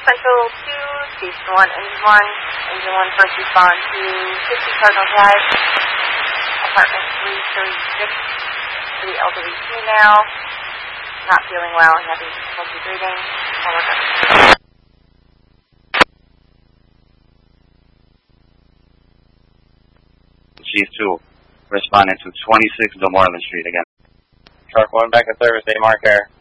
Central 2, Station 1, Engine 1, first respond to 50 Cardinal Drive, apartment 336, for the elderly female, not feeling well and having difficulty breathing. Chief 2, responding to 26 Delmoreland Street again. Truck 1 back to service, 8 Mark Air.